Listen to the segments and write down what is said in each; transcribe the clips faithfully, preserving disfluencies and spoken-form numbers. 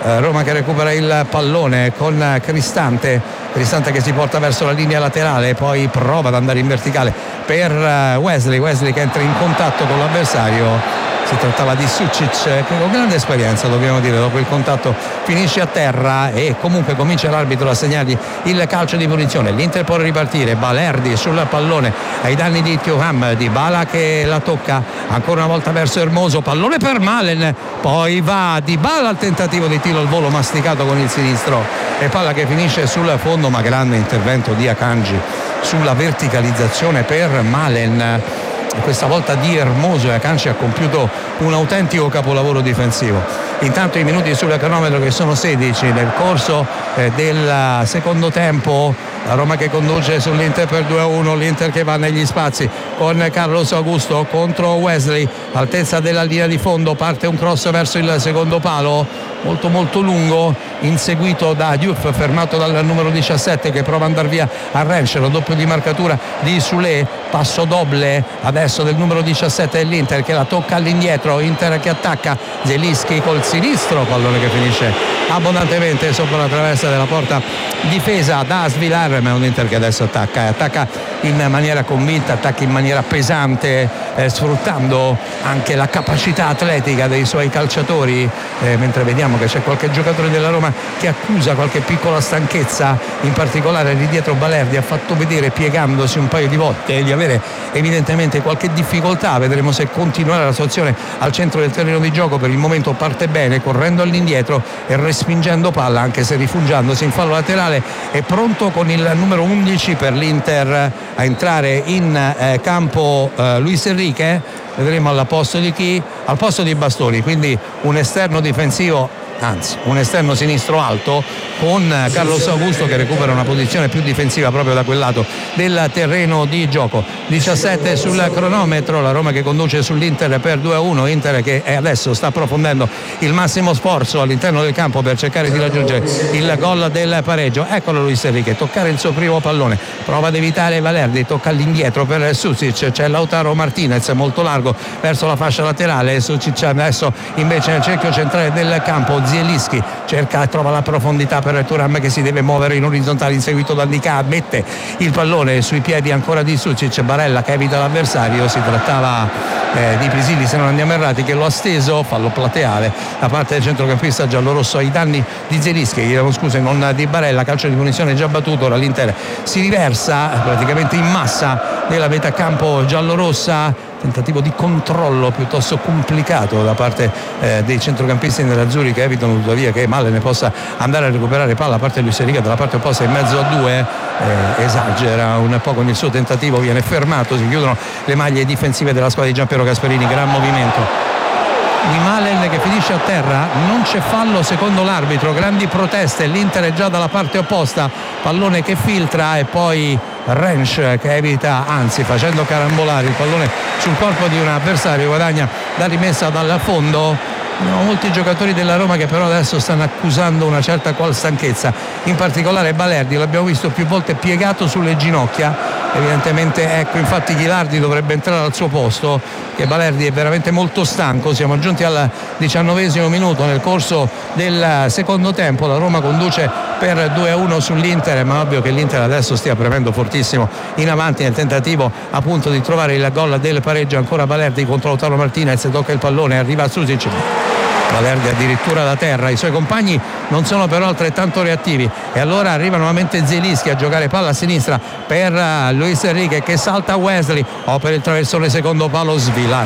eh, Roma che recupera il pallone con Cristante, Cristante che si porta verso la linea laterale, poi prova ad andare in verticale per Wesley, Wesley che entra in contatto con l'avversario. Si trattava di Sucic che con grande esperienza, dobbiamo dire, dopo il contatto finisce a terra e comunque comincia l'arbitro a segnargli il calcio di punizione. L'Inter può ripartire, Balerdi sul pallone ai danni di Thuram, Dybala che la tocca ancora una volta verso Hermoso, pallone per Malen, poi va Dybala al tentativo di tiro al volo masticato con il sinistro e palla che finisce sul fondo, ma grande intervento di Akanji sulla verticalizzazione per Malen, questa volta di Hermoso, e Akanji ha compiuto un autentico capolavoro difensivo. Intanto i minuti sul cronometro che sono sedici nel corso eh, del secondo tempo. La Roma che conduce sull'Inter per due a uno, l'Inter che va negli spazi con Carlos Augusto contro Wesley, altezza della linea di fondo, parte un cross verso il secondo palo molto molto lungo, inseguito da Diouf, fermato dal numero diciassette che prova ad andare via a Rensch, lo doppio di marcatura di Soulé, passo doble adesso del numero diciassette dell'Inter che la tocca all'indietro, Inter che attacca, Zielinski col sinistro, pallone che finisce abbondantemente sopra la traversa della porta difesa da Svilar, ma è un Inter che adesso attacca e attacca in maniera convinta, attacca in maniera pesante, eh, sfruttando anche la capacità atletica dei suoi calciatori, eh, mentre vediamo che c'è qualche giocatore della Roma che accusa qualche piccola stanchezza, in particolare lì dietro Balerdi ha fatto vedere, piegandosi un paio di volte, di avere evidentemente qualche difficoltà. Vedremo se continuerà la sua azione al centro del terreno di gioco. Per il momento parte bene, correndo all'indietro e respingendo palla, anche se rifugiandosi in fallo laterale. È pronto con il numero undici per l'Inter a entrare in eh, campo eh, Luis Enrique. Vedremo al posto di chi? Al posto di Bastoni, quindi un esterno difensivo, anzi un esterno sinistro alto, con Carlos Augusto che recupera una posizione più difensiva proprio da quel lato del terreno di gioco. diciassette sul cronometro, la Roma che conduce sull'Inter per due a uno, Inter che adesso sta approfondendo il massimo sforzo all'interno del campo per cercare di raggiungere il gol del pareggio. Eccolo Luis Enrique, toccare il suo primo pallone, prova ad evitare Valerdi, tocca all'indietro per Sucic, c'è Lautaro Martinez molto largo verso la fascia laterale, Sucic adesso invece nel cerchio centrale del campo, Zielinski cerca e trova la profondità per Thuram che si deve muovere in orizzontale, inseguito da Ndicà, mette il pallone sui piedi ancora di Sucic, Barella che evita l'avversario, si trattava eh, di Pisilli se non andiamo errati, che lo ha steso, fallo plateale da parte del centrocampista giallorosso ai danni di Zielinski, chiedevo scuse, non di Barella, calcio di punizione già battuto, ora l'Inter si riversa praticamente in massa nella metà campo giallorossa, tentativo di controllo piuttosto complicato da parte eh, dei centrocampisti nerazzurri che evitano tuttavia che Malen ne possa andare a recuperare palla, a parte Luis Enrique dalla parte opposta in mezzo a due, eh, esagera un po' con il suo tentativo, viene fermato, si chiudono le maglie difensive della squadra di Giampiero Gasperini, gran movimento di Malen che finisce a terra, non c'è fallo secondo l'arbitro, grandi proteste, l'Inter è già dalla parte opposta, pallone che filtra e poi Rensch che evita, anzi facendo carambolare il pallone sul corpo di un avversario, guadagna la rimessa dal fondo. No, molti giocatori della Roma che però adesso stanno accusando una certa qual stanchezza, in particolare Balerdi, l'abbiamo visto più volte piegato sulle ginocchia, evidentemente, ecco, infatti Ghilardi dovrebbe entrare al suo posto, che Balerdi è veramente molto stanco. Siamo giunti al diciannovesimo minuto nel corso del secondo tempo, la Roma conduce per due a uno sull'Inter, ma ovvio che l'Inter adesso stia premendo fortissimo in avanti nel tentativo appunto di trovare il gol del pareggio. Ancora Balerdi contro Lautaro Martinez, tocca il pallone, arriva a Susic, Balerdi addirittura da terra, i suoi compagni non sono però altrettanto reattivi e allora arriva nuovamente Zielinski a giocare palla a sinistra per Luis Enrique che salta Wesley, opera il traversone secondo palo, Svilar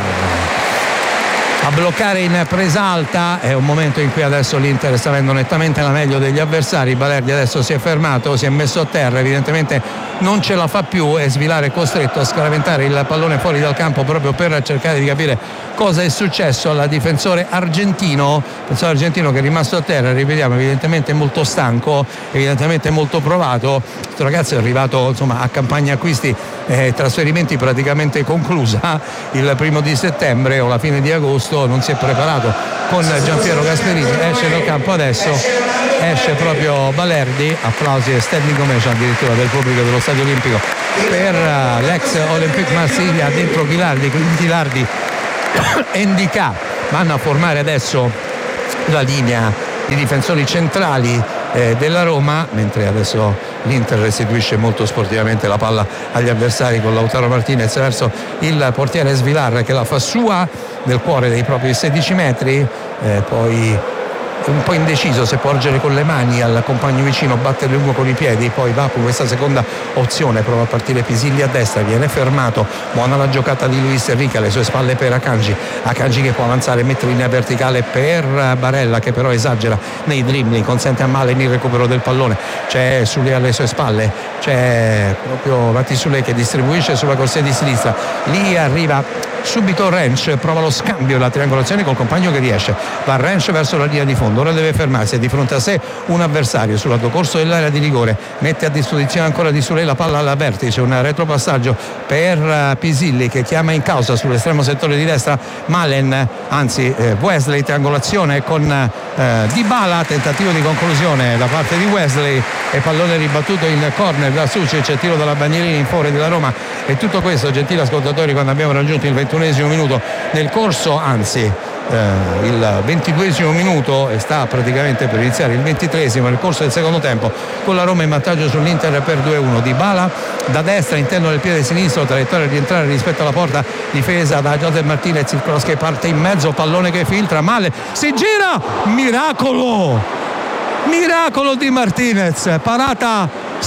a bloccare in presa alta. È un momento in cui adesso l'Inter sta avendo nettamente la meglio degli avversari. Balerdi adesso si è fermato, si è messo a terra, evidentemente non ce la fa più e Svilar è costretto a scaraventare il pallone fuori dal campo proprio per cercare di capire cosa è successo al difensore argentino, difensore argentino che è rimasto a terra, ripetiamo, evidentemente molto stanco, evidentemente molto provato. Questo ragazzo è arrivato insomma a campagna acquisti e trasferimenti praticamente conclusa il primo di settembre o la fine di agosto, non si è preparato con Giampiero Gasperini, esce dal campo adesso, esce proprio Balerdi, applausi e standing ovation addirittura del pubblico dello Stadio Olimpico per l'ex Olympique Marsiglia, dentro Ghilardi, quindi Ghilardi e Ndicà vanno a formare adesso la linea i difensori centrali eh, della Roma, mentre adesso l'Inter restituisce molto sportivamente la palla agli avversari con Lautaro Martinez verso il portiere Svilar che la fa sua nel cuore dei propri sedici metri, eh, poi un po' indeciso se porgere con le mani al compagno vicino, battere lungo con i piedi, poi va con questa seconda opzione, prova a partire Pisilli a destra, viene fermato, buona la giocata di Luis Enrique, alle sue spalle per Akanji, Akanji che può avanzare, mette linea verticale per Barella che però esagera nei dribbling, consente a Malen il recupero del pallone, c'è Sule alle sue spalle, c'è proprio Mati Sule che distribuisce sulla corsia di sinistra, lì arriva subito Rensch, prova lo scambio, la triangolazione col compagno che riesce, va Rensch verso la linea di fondo, ora deve fermarsi, è di fronte a sé un avversario sul lato corso dell'area di rigore, mette a disposizione ancora di Sule la palla alla vertice, un retropassaggio per Pisilli che chiama in causa sull'estremo settore di destra Malen, anzi eh, Wesley, triangolazione con eh, Dybala, tentativo di conclusione da parte di Wesley e pallone ribattuto in corner da Sucic, tiro dalla bandierina in fuori della Roma. E tutto questo, gentili ascoltatori, quando abbiamo raggiunto il ventunesimo minuto nel corso, anzi eh, il ventiduesimo minuto, e sta praticamente per iniziare il ventitreesimo nel corso del secondo tempo, con la Roma in vantaggio sull'Inter per due a uno. Dybala da destra, interno del piede sinistro, traiettoria di entrare rispetto alla porta, difesa da Josep Martinez, il cross che parte in mezzo, pallone che filtra, male, si gira, miracolo miracolo di Martinez, parata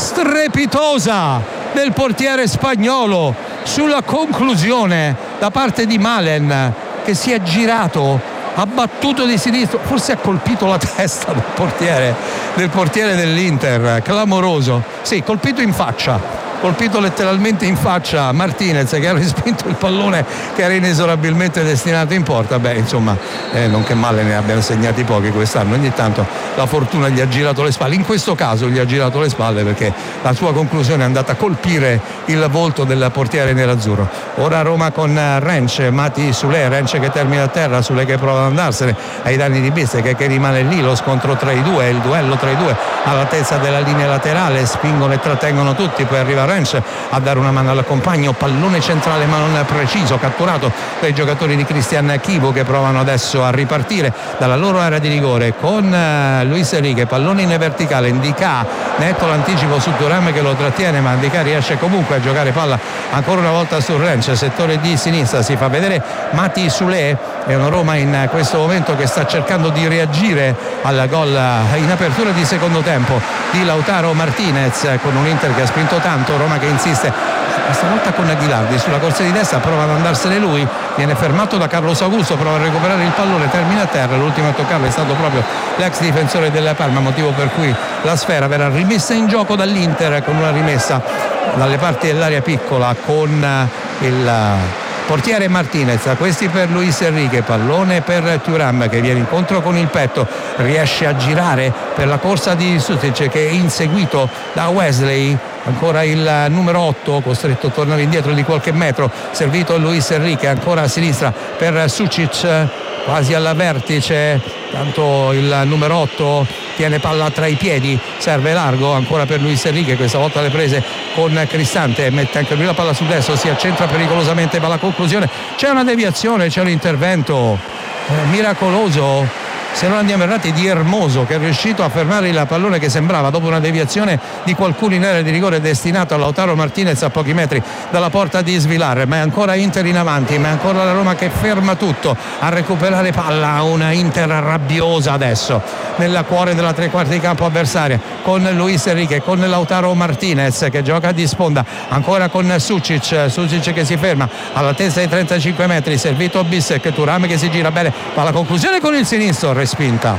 strepitosa del portiere spagnolo sulla conclusione da parte di Malen che si è girato, ha battuto di sinistro, forse ha colpito la testa del portiere del portiere dell'Inter, clamoroso, sì, colpito in faccia colpito letteralmente in faccia Martinez che ha respinto il pallone che era inesorabilmente destinato in porta. Beh, insomma, eh, non che male ne abbiano segnati pochi quest'anno, ogni tanto la fortuna gli ha girato le spalle, in questo caso gli ha girato le spalle perché la sua conclusione è andata a colpire il volto del portiere nerazzurro. Ora Roma con Rensch, Mati Sule, Rensch che termina a terra, Sule che prova ad andarsene ai danni di Bissek che rimane lì, lo scontro tra i due, il duello tra i due all'altezza della linea laterale, spingono e trattengono tutti, poi arriva Rensch a dare una mano al compagno, pallone centrale ma non preciso, catturato dai giocatori di Christian Chivo che provano adesso a ripartire dalla loro area di rigore con Luis Enrique, pallone in verticale, Ndicà, netto l'anticipo su Thuram che lo trattiene, ma Ndicà riesce comunque a giocare palla ancora una volta su Rensch, settore di sinistra, si fa vedere Mati Sule, è una Roma in questo momento che sta cercando di reagire al gol in apertura di secondo tempo di Lautaro Martinez, con un Inter che ha spinto tanto, Roma che insiste questa volta con Ghilardi sulla corsia di destra, prova ad andarsene lui, viene fermato da Carlos Augusto, prova a recuperare il pallone, termina a terra, l'ultimo a toccarlo è stato proprio l'ex difensore della Parma, motivo per cui la sfera verrà rimessa in gioco dall'Inter con una rimessa dalle parti dell'area piccola con il portiere Martinez, questi per Luis Enrique, pallone per Thuram che viene incontro con il petto, riesce a girare per la corsa di Sucic che è inseguito da Wesley, ancora il numero otto costretto a tornare indietro di qualche metro, servito Luis Enrique ancora a sinistra per Sucic quasi alla vertice, tanto il numero otto tiene palla tra i piedi, serve largo ancora per Luis Enrique, questa volta le prese con Cristante, mette anche lui la palla sul destro, si accentra pericolosamente, ma la conclusione c'è una deviazione, c'è un intervento eh, miracoloso, se non andiamo errati, di Hermoso che è riuscito a fermare il pallone che sembrava dopo una deviazione di qualcuno in area di rigore destinato a Lautaro Martinez a pochi metri dalla porta di Svilar, ma è ancora Inter in avanti, ma è ancora la Roma che ferma tutto a recuperare palla, una Inter rabbiosa adesso nel cuore della tre quarti di campo avversaria con Luis Enrique, con Lautaro Martinez che gioca di sponda ancora con Sucic, Sucic che si ferma all'altezza dei trentacinque metri, servito Bissek, Thuram che si gira bene, ma la conclusione con il sinistro respinta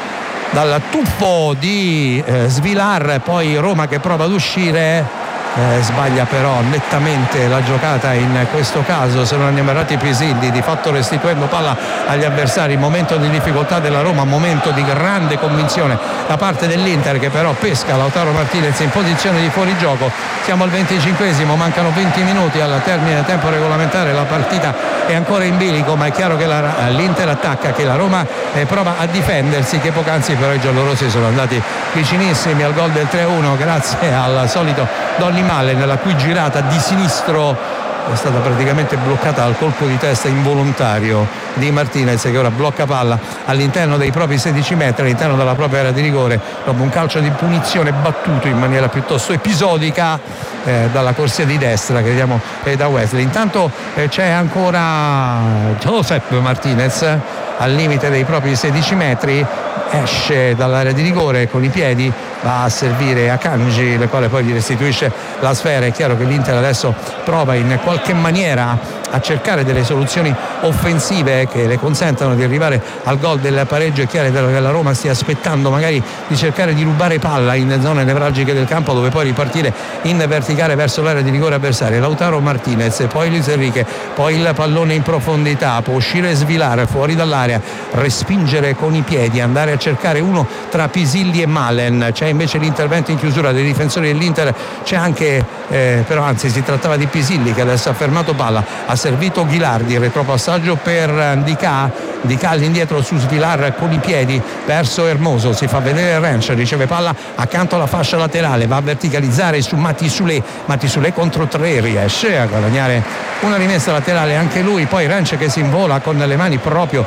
dal tuffo di eh, Svilar, poi Roma che prova ad uscire, eh, sbaglia però nettamente la giocata in questo caso, se non andiamo errati Pisilli, di fatto restituendo palla agli avversari, momento di difficoltà della Roma, momento di grande convinzione da parte dell'Inter che però pesca Lautaro Martinez in posizione di fuorigioco. Siamo al venticinquesimo, mancano venti minuti al termine del tempo regolamentare, la partita è ancora in bilico, ma è chiaro che la, l'Inter attacca, che la Roma eh, prova a difendersi, che poc'anzi però i giallorossi sono andati vicinissimi al gol del tre a uno grazie al solito Donny Malen, la cui girata di sinistro è stata praticamente bloccata dal colpo di testa involontario di Martinez, che ora blocca palla all'interno dei propri sedici metri, all'interno della propria area di rigore, dopo un calcio di punizione battuto in maniera piuttosto episodica eh, dalla corsia di destra, crediamo, eh, da Wesley. Intanto eh, c'è ancora Josep Martinez al limite dei propri sedici metri, esce dall'area di rigore con i piedi, va a servire a Kanji, il quale poi gli restituisce la sfera. È chiaro che l'Inter adesso prova in qualche maniera a cercare delle soluzioni offensive che le consentano di arrivare al gol del pareggio. È chiaro che la Roma stia aspettando magari di cercare di rubare palla in zone nevralgiche del campo, dove poi ripartire in verticale verso l'area di rigore avversaria. Lautaro Martinez, poi Luis Enrique, poi il pallone in profondità, può uscire Svilar fuori dall'area, respingere con i piedi, andare a cercare uno tra Pisilli e Malen. C'è invece l'intervento in chiusura dei difensori dell'Inter, c'è anche eh, però anzi si trattava di Pisilli, che adesso ha fermato palla, ha servito Ghilardi, il retropassaggio per Ndicà, Ndicà all'indietro su Svilar con i piedi verso Hermoso, si fa vedere Rensch, riceve palla accanto alla fascia laterale, va a verticalizzare su Mati Soulé, Mati Soulé contro tre, riesce a guadagnare una rimessa laterale anche lui, poi Rensch che si invola con le mani proprio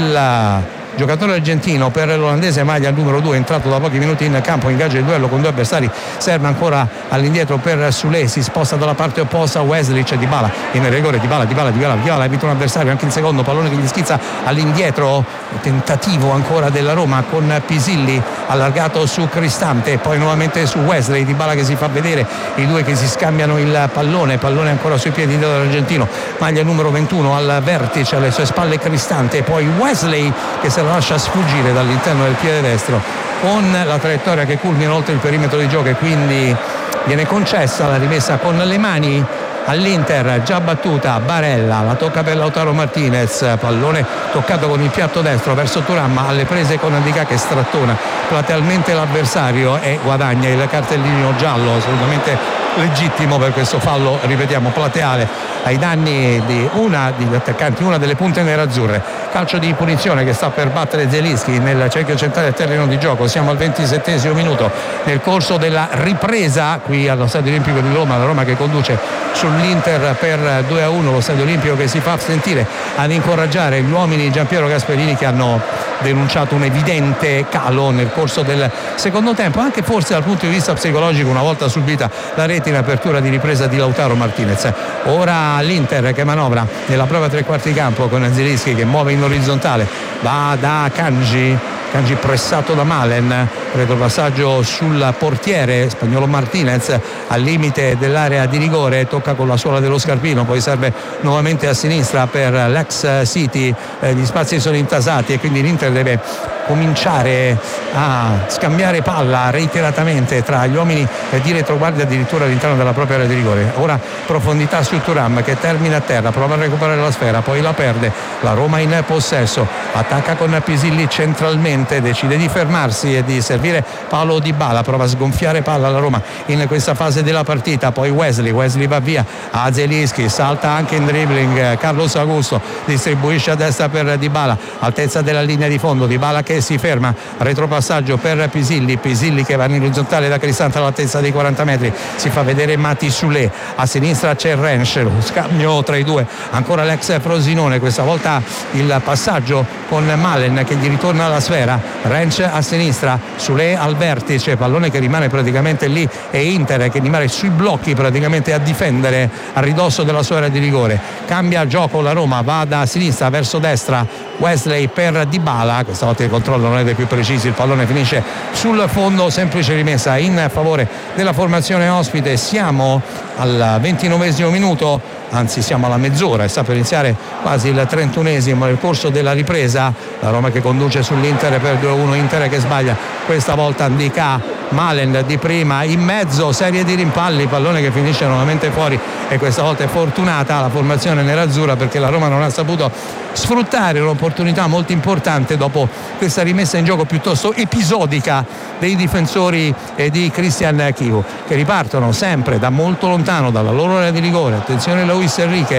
il giocatore argentino per l'olandese, maglia numero due, entrato da pochi minuti in campo, ingaggia il duello con due avversari, serve ancora all'indietro per Soulé, si sposta dalla parte opposta Wesley, c'è Dybala in rigore, Dybala, Dybala, Dybala, Dybala evita un avversario anche in secondo, pallone che gli schizza all'indietro, tentativo ancora della Roma con Pisilli allargato su Cristante, poi nuovamente su Wesley, Dybala che si fa vedere, i due che si scambiano il pallone, pallone ancora sui piedi dell'argentino, maglia numero ventuno al vertice, alle sue spalle Cristante, poi Wesley che se la lascia sfuggire dall'interno del piede destro con la traiettoria che culmina oltre il perimetro di gioco, e quindi viene concessa la rimessa con le mani all'Inter, già battuta. Barella la tocca per Lautaro Martinez, pallone toccato con il piatto destro verso Thuram, alle prese con Ndicà che strattona platealmente l'avversario e guadagna il cartellino giallo, assolutamente legittimo per questo fallo, ripetiamo, plateale ai danni di una degli attaccanti, una delle punte nerazzurre. Calcio di punizione che sta per battere Zelinski nel cerchio centrale del terreno di gioco. Siamo al ventisettesimo minuto, nel corso della ripresa qui allo Stadio Olimpico di Roma, la Roma che conduce sull'Inter per due a uno, lo Stadio Olimpico che si fa sentire ad incoraggiare gli uomini di Giampiero Gasperini, che hanno denunciato un evidente calo nel corso del secondo tempo, anche forse dal punto di vista psicologico, una volta subita la rete in apertura di ripresa di Lautaro Martinez. Ora l'Inter che manovra nella prova tre quarti campo con Zelinski che muove in orizzontale, va da Kanji, Kanji pressato da Malen, retropassaggio sul portiere spagnolo Martinez al limite dell'area di rigore, tocca con la suola dello scarpino, poi serve nuovamente a sinistra per l'ex City, eh, gli spazi sono intasati e quindi l'Inter deve cominciare a scambiare palla reiteratamente tra gli uomini di retroguardia, addirittura all'interno della propria area di rigore. Ora profondità su Thuram che termina a terra, prova a recuperare la sfera, poi la perde, la Roma in possesso, attacca con Pisilli centralmente, decide di fermarsi e di servire Paolo Dybala, prova a sgonfiare palla alla Roma in questa fase della partita, poi Wesley, Wesley va via a Zelinski, salta anche in dribbling Carlos Augusto, distribuisce a destra per Dybala, altezza della linea di fondo, Dybala che si ferma, retropassaggio per Pisilli, Pisilli che va in orizzontale da Cristante all'altezza dei quaranta metri, si fa vedere Mati Soulé, a sinistra c'è Rensch, lo scambio tra i due, ancora l'ex Frosinone, questa volta il passaggio con Malen che gli ritorna la sfera, Rensch a sinistra, Soulé al vertice, pallone che rimane praticamente lì e Inter che rimane sui blocchi praticamente a difendere a ridosso della sua area di rigore. Cambia gioco la Roma, va da sinistra verso destra, Wesley per Dybala, questa volta il controllo non è dei più precisi, il pallone finisce sul fondo, semplice rimessa in favore della formazione ospite. Siamo al ventinovesimo minuto, anzi siamo alla mezz'ora e sta per iniziare quasi il trentunesimo nel corso della ripresa, la Roma che conduce sull'Inter per due a uno, Inter che sbaglia questa volta Ndicà, Malen di prima in mezzo, serie di rimpalli, pallone che finisce nuovamente fuori e questa volta è fortunata la formazione nerazzurra perché la Roma non ha saputo sfruttare un'opportunità molto importante dopo questa rimessa in gioco piuttosto episodica dei difensori e di Christian Chivu, che ripartono sempre da molto lontano dalla loro area di rigore. Attenzione Luis Enrique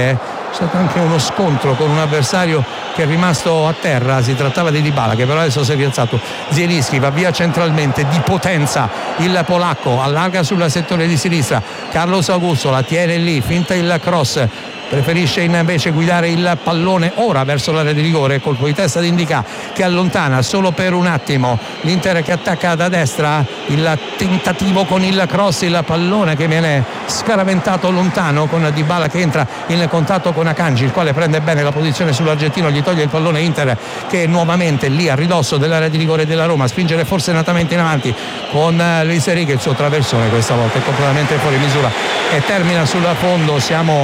c'è stato anche uno scontro con un avversario che è rimasto a terra, si trattava di Dybala che però adesso si è rialzato. Zielinski va via centralmente, di potenza il polacco, allarga sul settore di sinistra, Carlos Augusto la tiene lì, finta il cross, preferisce invece guidare il pallone ora verso l'area di rigore, colpo di testa di Ndicà che allontana solo per un attimo l'Inter che attacca da destra, il tentativo con il cross, il pallone che viene scaraventato lontano con Dybala che entra in contatto con Akanji, il quale prende bene la posizione sull'argentino, gli toglie il pallone. Inter che è nuovamente lì a ridosso dell'area di rigore della Roma, spingere forsennatamente in avanti con Luis Enrique, il suo traversone questa volta è completamente fuori misura e termina sul fondo. Siamo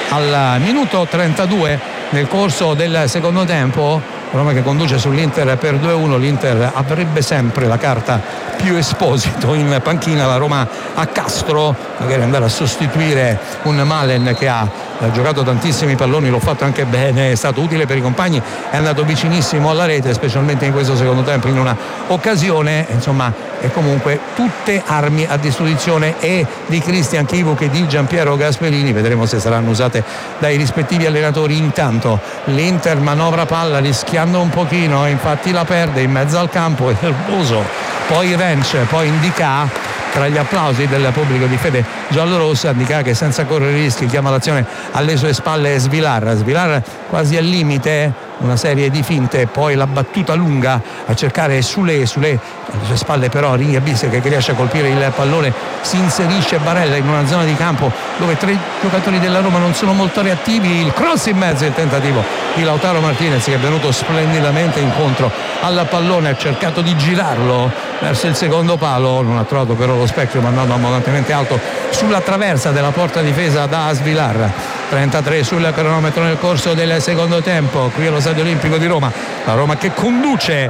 al minuto trentadue nel corso del secondo tempo, Roma che conduce sull'Inter per due a uno. L'Inter avrebbe sempre la carta più Esposito in panchina, la Roma a Castro, magari andare a sostituire un Malen che ha giocato tantissimi palloni, l'ho fatto anche bene, è stato utile per i compagni, è andato vicinissimo alla rete specialmente in questo secondo tempo in una occasione, insomma è comunque tutte armi a disposizione e di Christian Chivu che di Giampiero Gasperini, vedremo se saranno usate dai rispettivi allenatori. Intanto l'Inter manovra palla rischiando un pochino, infatti la perde in mezzo al campo, è nervoso, poi Rensch, poi Ndicà. Tra gli applausi del pubblico di fede giallorossa, Ndicà che senza correre rischi chiama l'azione alle sue spalle Svilar, Svilar quasi al limite, una serie di finte, poi la battuta lunga a cercare Sule, Sule alle sue spalle però Ringhia Bissek che riesce a colpire il pallone, si inserisce Barella in una zona di campo dove tre giocatori della Roma non sono molto reattivi, il cross in mezzo, il tentativo di Lautaro Martinez che è venuto splendidamente incontro al pallone, ha cercato di girarlo verso il secondo palo, non ha trovato però lo specchio mandando abbondantemente alto sulla traversa della porta difesa da Svilar. trentatré sul cronometro nel corso del secondo tempo qui allo Stadio Olimpico di Roma, la Roma che conduce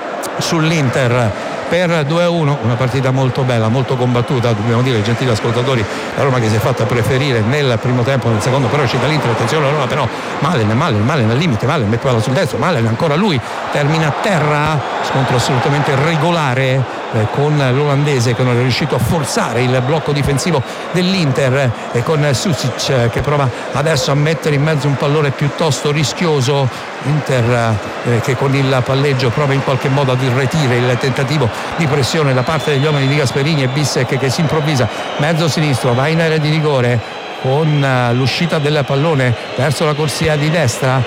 sull'Inter per due a uno, una partita molto bella, molto combattuta, dobbiamo dire, gentili ascoltatori, la Roma che si è fatta preferire nel primo tempo, nel secondo però uscita l'Inter, attenzione la Roma però, Malen, Malen, Malen al limite, Malen mette palla sul destro, Malen ancora lui, termina a terra, scontro assolutamente regolare eh, con l'olandese che non è riuscito a forzare il blocco difensivo dell'Inter e con Susic eh, che prova adesso a mettere in mezzo un pallone piuttosto rischioso, Inter eh, che con il palleggio prova in qualche modo ad irretire il tentativo di pressione da parte degli uomini di Gasperini e Bissek che si improvvisa mezzo sinistro, va in area di rigore con l'uscita del pallone verso la corsia di destra,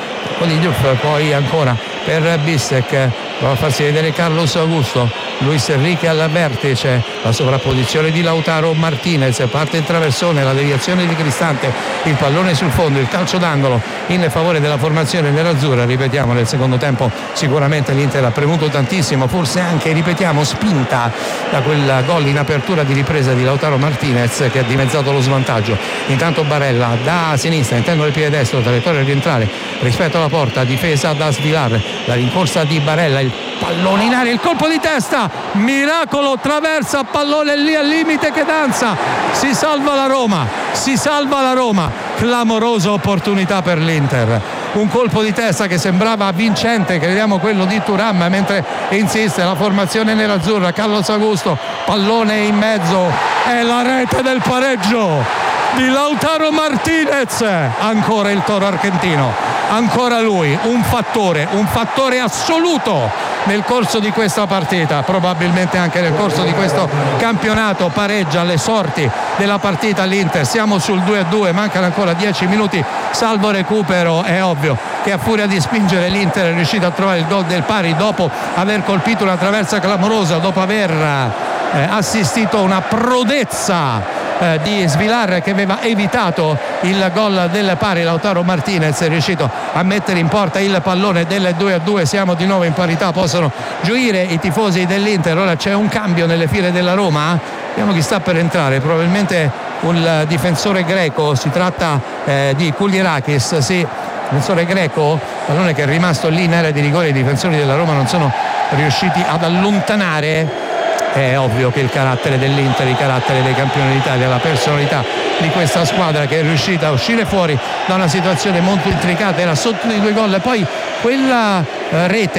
poi ancora per Bissek, prova a farsi vedere Carlos Augusto, Luis Enrique al vertice, la sovrapposizione di Lautaro Martinez, parte il traversone, la deviazione di Cristante, il pallone sul fondo, il calcio d'angolo in favore della formazione nerazzurra. Ripetiamo, nel secondo tempo sicuramente l'Inter ha premuto tantissimo, forse anche, ripetiamo, spinta da quel gol in apertura di ripresa di Lautaro Martinez che ha dimezzato lo svantaggio. Intanto Barella da sinistra, intendo il piede destro, traiettoria orientale rispetto alla porta, difesa da Svilar, la rincorsa di Barella, il pallone in aria, il colpo di testa, miracolo, traversa, pallone lì al limite che danza, si salva la Roma, si salva la Roma, clamorosa opportunità per l'Inter, un colpo di testa che sembrava vincente, crediamo quello di Thuram, mentre insiste la formazione nerazzurra, Carlos Augusto, pallone in mezzo, è la rete del pareggio di Lautaro Martinez, ancora il toro argentino, ancora lui, un fattore, un fattore assoluto nel corso di questa partita, probabilmente anche nel corso di questo campionato. Pareggia le sorti della partita l'Inter, siamo sul due a due, mancano ancora dieci minuti salvo recupero. È ovvio che a furia di spingere l'Inter è riuscito a trovare il gol del pari dopo aver colpito una traversa clamorosa, dopo aver eh, assistito a una prodezza Eh, di Svilar che aveva evitato il gol del pari. Lautaro Martinez è riuscito a mettere in porta il pallone del due a due, siamo di nuovo in parità, possono gioire i tifosi dell'Inter. Ora c'è un cambio nelle file della Roma, vediamo chi sta per entrare, probabilmente un difensore greco, si tratta eh, di Koulirakis, sì, difensore greco, pallone che è rimasto lì in area di rigore, i difensori della Roma non sono riusciti ad allontanare. È ovvio che il carattere dell'Inter, il carattere dei campioni d'Italia, la personalità di questa squadra che è riuscita a uscire fuori da una situazione molto intricata, era sotto di due gol e poi quella rete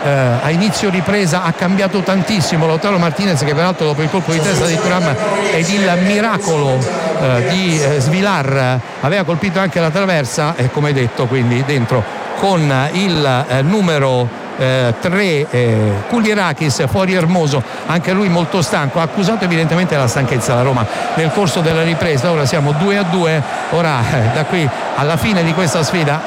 eh, a inizio ripresa ha cambiato tantissimo Lautaro Martinez, che peraltro dopo il colpo di testa di Thuram ed il miracolo eh, di eh, Svilar aveva colpito anche la traversa, e come detto quindi dentro con il eh, numero Eh, tre eh, Kulierakis, fuori Hermoso, anche lui molto stanco, ha accusato evidentemente la stanchezza la Roma nel corso della ripresa. Ora siamo due a due, ora eh, da qui alla fine di questa sfida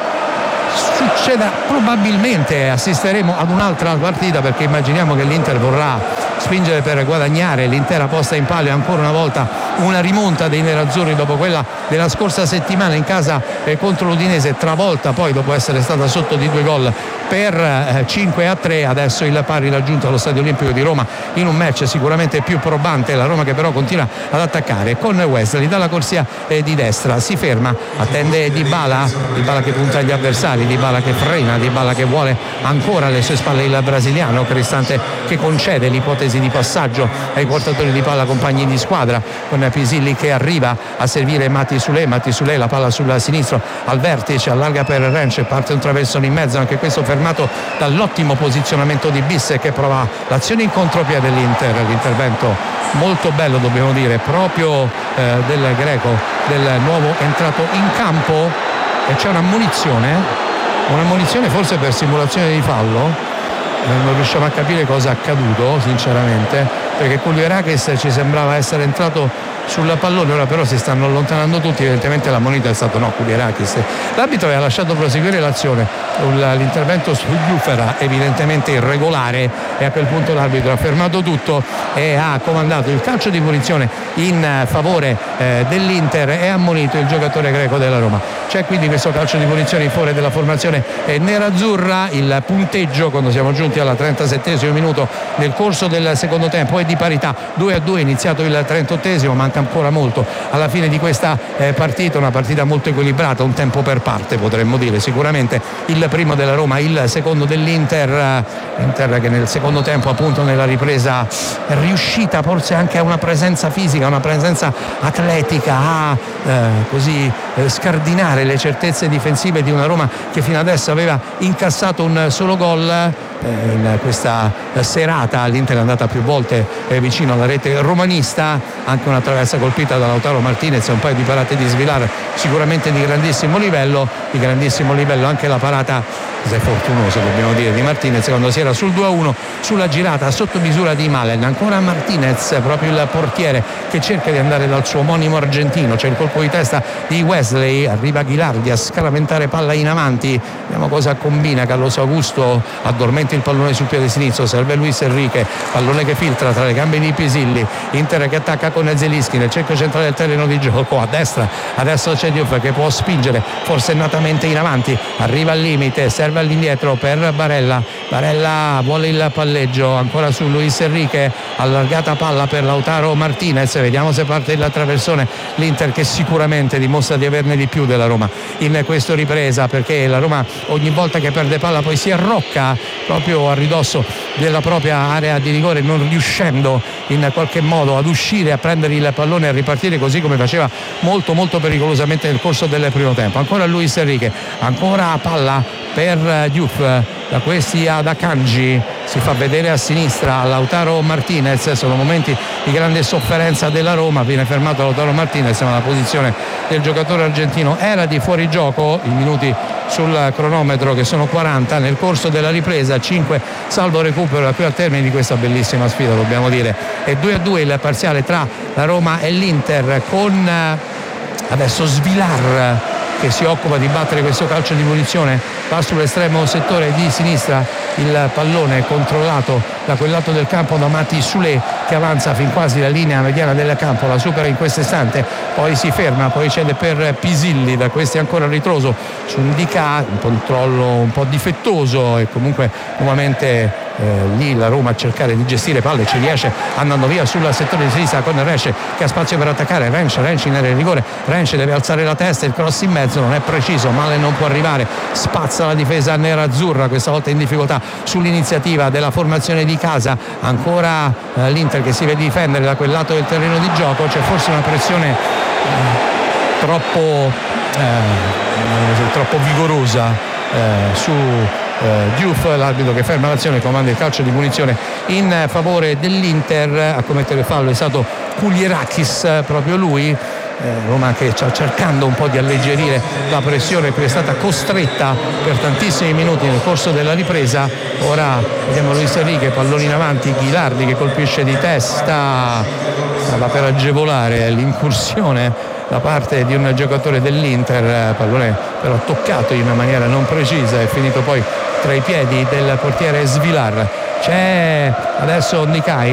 succeda, probabilmente assisteremo ad un'altra partita, perché immaginiamo che l'Inter vorrà spingere per guadagnare l'intera posta in palio, ancora una volta una rimonta dei nerazzurri dopo quella della scorsa settimana in casa eh, contro l'Udinese, travolta poi dopo essere stata sotto di due gol per eh, cinque a tre. Adesso il pari raggiunto allo Stadio Olimpico di Roma in un match sicuramente più probante, la Roma che però continua ad attaccare con Wesley dalla corsia eh, di destra, si ferma, attende Dybala, Dybala che punta agli avversari, Dybala che frena, Dybala che vuole ancora alle sue spalle il brasiliano, Cristante che concede l'ipotesi di passaggio ai portatori di palla compagni di squadra, con Pisilli che arriva a servire Mati Sule, Mati Sule la palla sul sinistro al vertice, allarga per Rensch, parte un traversone in mezzo, anche questo fermato dall'ottimo posizionamento di Bis che prova l'azione in contropiede dell'Inter. L'intervento molto bello, dobbiamo dire, proprio eh, del greco, del nuovo entrato in campo, e c'è un'ammonizione un'ammonizione forse per simulazione di fallo. Non riusciamo a capire cosa è accaduto sinceramente, perché Kulierakis ci sembrava essere entrato sul pallone, ora però si stanno allontanando tutti, evidentemente la moneta è stato no, Kulierakis. L'arbitro aveva lasciato proseguire l'azione, l'intervento su Diouf era evidentemente irregolare e a quel punto l'arbitro ha fermato tutto e ha comandato il calcio di punizione in favore eh, dell'Inter e ha ammonito il giocatore greco della Roma. C'è quindi questo calcio di punizione in favore della formazione eh, nerazzurra. Il punteggio, quando siamo giunti alla trentasettesimo minuto nel corso del secondo tempo, è di parità, due a due, iniziato il trentottesimo, manca ancora molto alla fine di questa eh, partita, una partita molto equilibrata, un tempo per parte potremmo dire, sicuramente il primo della Roma, il secondo dell'Inter, Inter che nel secondo tempo appunto nella ripresa è riuscita forse anche a una presenza fisica, una presenza atletica, a eh, così eh, scardinare le certezze difensive di una Roma che fino adesso aveva incassato un solo gol. In questa serata l'Inter è andata più volte vicino alla rete romanista, anche una traversa colpita da Lautaro Martinez e un paio di parate di Svilar sicuramente di grandissimo livello, di grandissimo livello anche la parata, è fortunoso dobbiamo dire, di Martinez quando si era sul due a uno sulla girata sotto misura di Malen. Ancora Martinez, proprio il portiere che cerca di andare dal suo omonimo argentino, c'è il colpo di testa di Wesley, arriva Ghilardi a scaraventare palla in avanti, vediamo cosa combina Carlos Augusto, addormenta il pallone sul piede sinistro, serve Luis Enrique, pallone che filtra tra le gambe di Pisilli, Inter che attacca con Zelinski nel cerchio centrale del terreno di gioco, a destra adesso c'è Diouf che può spingere forsennatamente in avanti, arriva al limite, serve all'indietro per Barella, Barella vuole il palleggio, ancora su Luis Enrique, allargata palla per Lautaro Martinez, vediamo se parte il traversone, l'Inter che sicuramente dimostra di averne di più della Roma in questa ripresa, perché la Roma ogni volta che perde palla poi si arrocca proprio a ridosso della propria area di rigore, non riuscendo in qualche modo ad uscire, a prendere il pallone e a ripartire così come faceva molto molto pericolosamente nel corso del primo tempo. Ancora Luis Enrique, ancora palla per Diouf, da questi ad Akanji, si fa vedere a sinistra Lautaro Martinez, sono momenti di grande sofferenza della Roma, viene fermato Lautaro Martinez ma la posizione del giocatore argentino era di fuorigioco, i minuti sul cronometro che sono quaranta nel corso della ripresa, cinque salvo recupero da qui al termine di questa bellissima sfida dobbiamo dire, è due a due il parziale tra la Roma e l'Inter, con adesso Svilar che si occupa di battere questo calcio di punizione, va sull'estremo settore di sinistra, il pallone controllato da quel lato del campo da Mati Sule che avanza fin quasi la linea mediana del campo, la supera in questo istante, poi si ferma, poi cede per Pisilli, da questi ancora a ritroso su Ndicà, un controllo un po' difettoso e comunque nuovamente Eh, lì la Roma a cercare di gestire palle, ci riesce andando via sul settore di sinistra con Rensch che ha spazio per attaccare, Rensch, Rensch in area di rigore, Rensch deve alzare la testa, il cross in mezzo non è preciso, Male non può arrivare, spazza la difesa nerazzurra, questa volta in difficoltà sull'iniziativa della formazione di casa, ancora eh, l'Inter che si vede difendere da quel lato del terreno di gioco, c'è forse una pressione eh, troppo eh, troppo vigorosa Eh, su eh, Diouf, l'arbitro che ferma l'azione, comanda il calcio di punizione in favore dell'Inter. A commettere fallo è stato Kulierakis, proprio lui. Eh, Roma che sta cercando un po' di alleggerire la pressione che è stata costretta per tantissimi minuti nel corso della ripresa. Ora vediamo Luis Enrique, pallone in avanti, Ghilardi che colpisce di testa, stava per agevolare l'incursione da parte di un giocatore dell'Inter, pallone però toccato in una maniera non precisa, è finito poi tra i piedi del portiere Svilar. C'è adesso Ndiaye